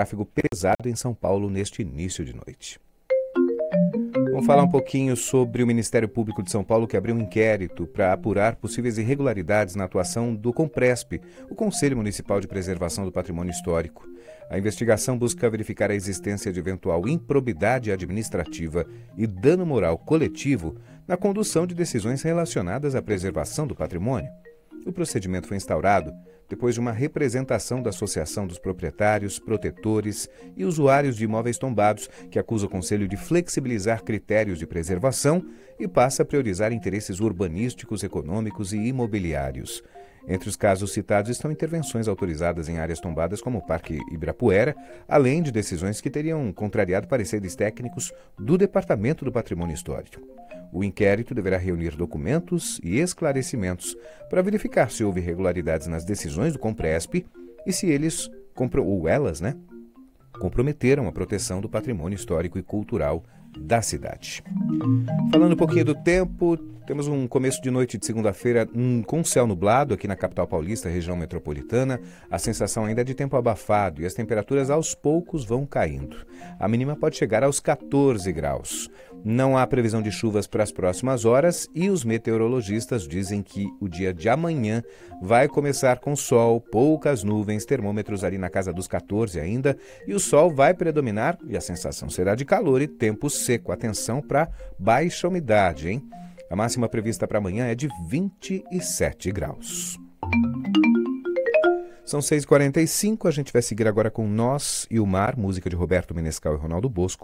tráfego pesado em São Paulo neste início de noite. Vamos falar um pouquinho sobre o Ministério Público de São Paulo, que abriu um inquérito para apurar possíveis irregularidades na atuação do CONPRESP, o Conselho Municipal de Preservação do Patrimônio Histórico. A investigação busca verificar a existência de eventual improbidade administrativa e dano moral coletivo na condução de decisões relacionadas à preservação do patrimônio. O procedimento foi instaurado depois de uma representação da Associação dos Proprietários, Protetores e Usuários de Imóveis Tombados, que acusa o Conselho de flexibilizar critérios de preservação e passa a priorizar interesses urbanísticos, econômicos e imobiliários. Entre os casos citados estão intervenções autorizadas em áreas tombadas como o Parque Ibirapuera, além de decisões que teriam contrariado pareceres técnicos do Departamento do Patrimônio Histórico. O inquérito deverá reunir documentos e esclarecimentos para verificar se houve irregularidades nas decisões do CONPRESP e se eles, ou elas, comprometeram a proteção do patrimônio histórico e cultural da cidade. Falando um pouquinho do tempo, temos um começo de noite de segunda-feira com céu nublado aqui na capital paulista, região metropolitana. A sensação ainda é de tempo abafado e as temperaturas aos poucos vão caindo. A mínima pode chegar aos 14 graus. Não há previsão de chuvas para as próximas horas e os meteorologistas dizem que o dia de amanhã vai começar com sol, poucas nuvens, termômetros ali na casa dos 14 ainda, e o sol vai predominar e a sensação será de calor e tempo seco. Atenção para baixa umidade, hein? A máxima prevista para amanhã é de 27 graus. São 6h45, a gente vai seguir agora com Nós e o Mar, música de Roberto Menescal e Ronaldo Bosco.